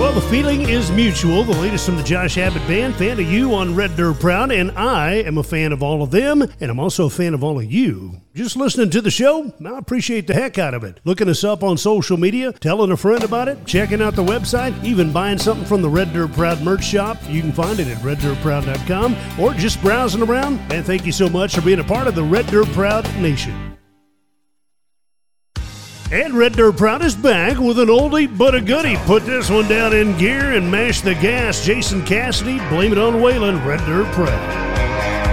Well, the feeling is mutual. The latest from the Josh Abbott Band. Fan of you on Red Dirt Proud, and I am a fan of all of them, and I'm also a fan of all of you. Just listening to the show, I appreciate the heck out of it. Looking us up on social media, telling a friend about it, checking out the website, even buying something from the Red Dirt Proud merch shop. You can find it at reddirtproud.com or just browsing around. And thank you so much for being a part of the Red Dirt Proud Nation. And Red Dirt Proud is back with an oldie but a goodie. Put this one down in gear and mash the gas. Jason Cassidy, Blame It on Waylon, Red Dirt Proud.